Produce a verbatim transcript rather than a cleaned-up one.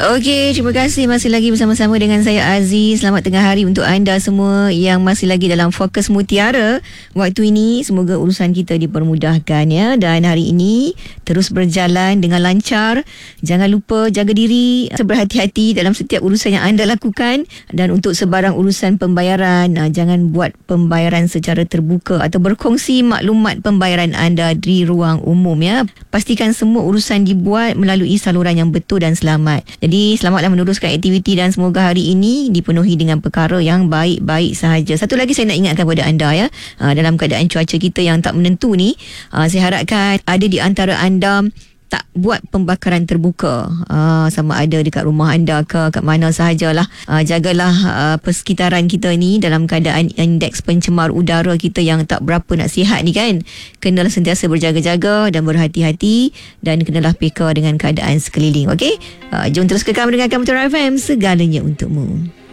Okey, terima kasih masih lagi bersama-sama dengan saya Aziz. Selamat tengah hari untuk anda semua yang masih lagi dalam Fokus Mutiara waktu ini. Semoga urusan kita dipermudahkan ya. Dan hari ini terus berjalan dengan lancar. Jangan lupa jaga diri, berhati-hati dalam setiap urusan yang anda lakukan. Dan untuk sebarang urusan pembayaran, jangan buat pembayaran secara terbuka atau berkongsi maklumat pembayaran anda di ruang umum ya. Pastikan semua urusan dibuat melalui saluran yang betul dan selamat. Jadi selamatlah meneruskan aktiviti dan semoga hari ini dipenuhi dengan perkara yang baik-baik sahaja. Satu lagi saya nak ingatkan kepada anda ya, dalam keadaan cuaca kita yang tak menentu ni, saya harapkan ada di antara anda tak buat pembakaran terbuka, uh, sama ada dekat rumah anda ke kat mana sahajalah. Uh, jagalah uh, persekitaran kita ni dalam keadaan indeks pencemar udara kita yang tak berapa nak sihat ni kan. Kenalah sentiasa berjaga-jaga dan berhati-hati dan kenalah peka dengan keadaan sekeliling. Okey, uh, jom terus kekal mendengarkan Mutiara F M, segalanya untukmu.